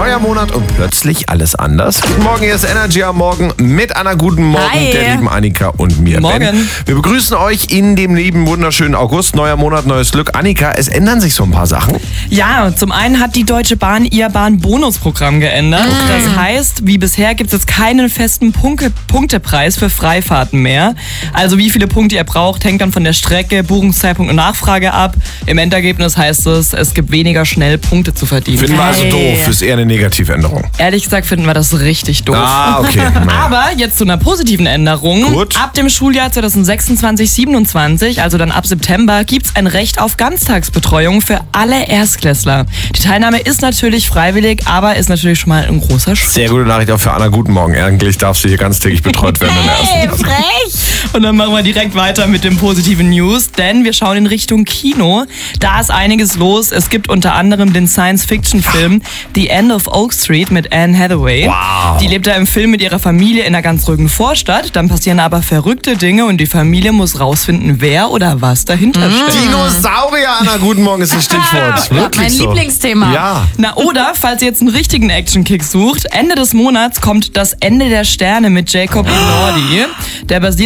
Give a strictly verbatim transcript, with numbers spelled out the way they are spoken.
Neuer Monat und plötzlich alles anders. Guten Morgen, hier ist Energy am Morgen mit Anna. Guten Morgen, Hi. der lieben Annika und mir, Morgen. Ben. Wir begrüßen euch in dem lieben, wunderschönen August. Neuer Monat, neues Glück. Annika, es ändern sich so ein paar Sachen. Ja, zum einen hat die Deutsche Bahn ihr Bahn-Bonusprogramm geändert. Okay. Das heißt, wie bisher gibt es jetzt keinen festen Punke- Punktepreis für Freifahrten mehr. Also wie viele Punkte ihr braucht, hängt dann von der Strecke, Buchungszeitpunkt und Nachfrage ab. Im Endergebnis heißt es, es gibt weniger schnell Punkte zu verdienen. Finden wir also Hey. doof, ist eher eine Negativänderung. Ehrlich gesagt finden wir das richtig doof. Ah, okay. Naja. Aber jetzt zu einer positiven Änderung. Gut. Ab dem Schuljahr zwanzig sechsundzwanzig siebenundzwanzig, also dann ab September, gibt es ein Recht auf Ganztagsbetreuung für alle Erstklässler. Die Teilnahme ist natürlich freiwillig, aber ist natürlich schon mal ein großer Schritt. Sehr gute Nachricht auch für Anna. Guten Morgen. Eigentlich darfst du hier ganztägig betreut werden. Hey, frech! Und dann machen wir direkt weiter mit den positiven News, denn wir schauen in Richtung Kino. Da ist einiges los. Es gibt unter anderem den Science-Fiction-Film The End of Oak Street mit Anne Hathaway. Wow. Die lebt da im Film mit ihrer Familie in einer ganz ruhigen Vorstadt. Dann passieren aber verrückte Dinge und die Familie muss rausfinden, wer oder was dahinter steckt. Dinosaurier, Anna. Guten Morgen ist das Stichwort. Wirklich Mein so. Lieblingsthema. Ja. Na oder, falls ihr jetzt einen richtigen Action-Kick sucht, Ende des Monats kommt Das Ende der Sterne mit Jacob Elordi. Der basiert